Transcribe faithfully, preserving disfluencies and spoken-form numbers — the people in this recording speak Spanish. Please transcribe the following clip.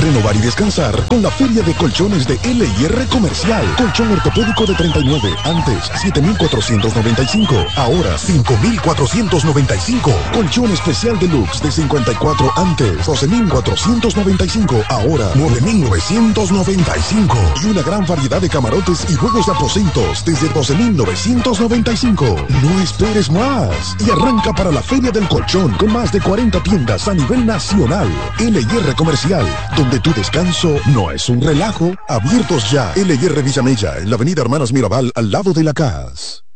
renovar y descansar con la feria de colchones de L y R Comercial. Colchón ortopédico de treinta y nueve, antes siete mil cuatrocientos noventa y cinco, ahora cinco mil cuatrocientos noventa y cinco. Colchón especial deluxe de cincuenta y cuatro, antes doce mil cuatrocientos noventa y cinco, ahora nueve mil novecientos noventa y cinco. Y una gran variedad de camarotes y juegos de aposentos desde doce mil novecientos noventa y cinco. No esperes más y arranca para la feria del colchón con más de cuarenta tiendas a nivel nacional. L y R Comercial, donde tu descanso no es un relajo. Abiertos ya. L y R Villamella, en la avenida Hermanas Mirabal, al lado de la C A S.